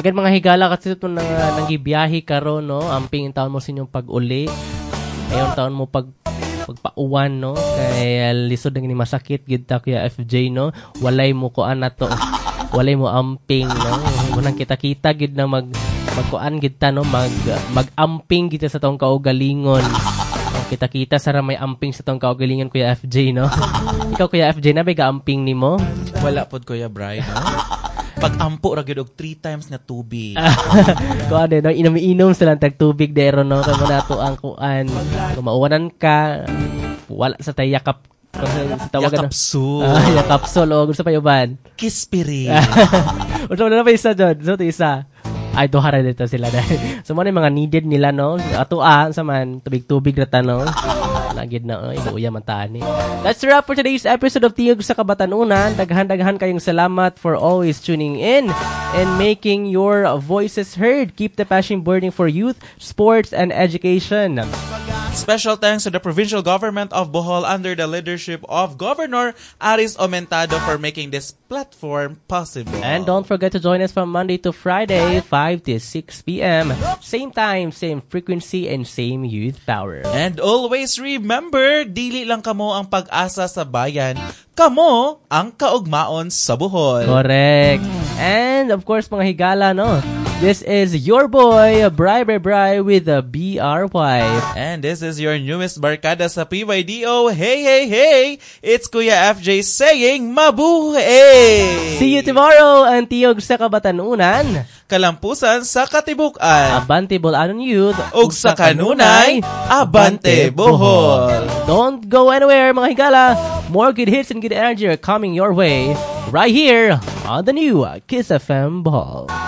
Agad mga higala kasi ito nanggibiyahe ka ro, no? Amping taon mo sa inyong pag-uli. Ayun taon mo pagpauwan, no? Kaya lisod na gini masakit, gita kuya FJ, no? Walay mo kuan na to. Walay mo amping, no? Munang kita-kita, gid na magkuan kita, no? Mag-amping kita sa tong kaugalingon. Kita-kita sara may amping sa tong kaugalingon, kuya FJ, no? Ikaw, kuya FJ, na may ga-amping ni mo? Wala pod, kuya Brian, no? Pag-ampo, ragid og 3 times na tubig. Kung ano, no? Inom-inom silang tag-tubig dero, no? Kaya mo na to ang kuan. Kung mauwanan ka, wala sa tayo yakap. Yakapsul. Yakapsul, o gusto pa yuban? Kispirin. Gusto mo na pa isa dyan? So, ito isa. Ay, duhara dito sila dahil. So, mga mga needed nila, no? Ato, sa man, tubig-tubig na tanong. Nagid na, ibuya matani. That's a wrap for today's episode of Tiyog sa Kabatanunan. Daghan-daghan kayong salamat for always tuning in and making your voices heard. Keep the passion burning for youth, sports, and education. Special thanks to the provincial government of Bohol under the leadership of Governor Aris Aumentado for making this platform possible. And don't forget to join us from Monday to Friday, 5 to 6 p.m. Same time, same frequency, and same youth power. And always remember, dili lang kamo ang pag-asa sa bayan, kamo ang kaugmaon sa Bohol. Correct. And of course, mga higala, no? This is your boy, Bri with the BRY. And this is your newest barkada sa PYDO. Hey, hey, hey! It's Kuya FJ saying, mabuhay! See you tomorrow, ang Tiyog sa Kabatanunan. Kalampusan sa Katibukan. Abante Bulanon Youth. Ug sa kanunay, Abante Bohol. Don't go anywhere, mga higala. More good hits and good energy are coming your way right here on the new Kiss FM Bohol.